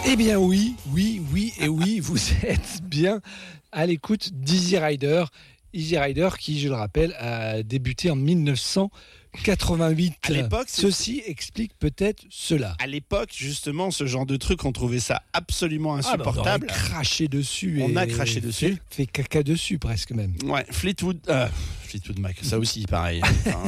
Eh bien oui, vous êtes bien à l'écoute d'Easy Rider. Easy Rider qui, je le rappelle, a débuté en 1988. À l'époque, ceci explique peut-être cela. À l'époque, justement, ce genre de truc, on trouvait ça absolument insupportable. On a craché dessus. On a craché dessus. Fait caca dessus presque même. Ouais, Fleetwood Mac, ça aussi pareil.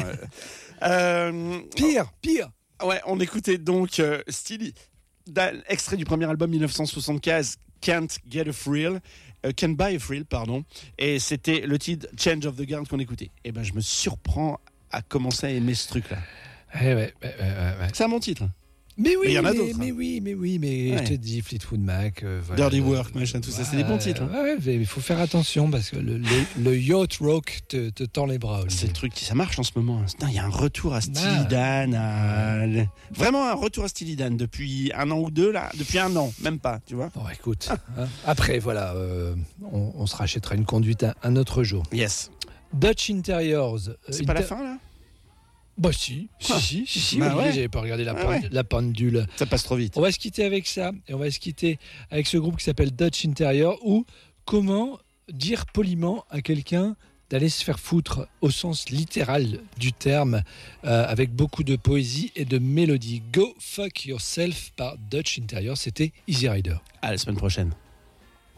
Pire. Ouais, on écoutait donc Steely Dan, extrait du premier album 1975, Can't Buy a Thrill, pardon. Et c'était le titre Change of the Guard qu'on écoutait. Et ben, je me surprends à commencer à aimer ce truc-là. Ouais. C'est un bon titre. Mais oui, il y en a d'autres. Mais Ouais. je te dis, Fleetwood Mac, voilà, Dirty Work, machin, tout ça, c'est des bons titres. Ouais, il faut faire attention parce que le yacht rock te tend les bras. C'est le truc qui ça marche en ce moment. Il y a un retour à Steely Dan, vraiment un retour à Steely Dan depuis un an ou deux là, depuis un an, même pas, tu vois. Bon, écoute, après voilà, on se rachètera une conduite un autre jour. Yes. Dutch Interiors. C'est pas la fin là? Bah si, Bah Olivier, ouais. j'avais pas regardé Ouais. la pendule. Ça passe trop vite. On va se quitter avec ça, et on va se quitter avec ce groupe qui s'appelle Dutch Interior, ou comment dire poliment à quelqu'un d'aller se faire foutre au sens littéral du terme, avec beaucoup de poésie et de mélodie. Go Fuck Yourself par Dutch Interior, c'était Easy Rider. À la semaine prochaine.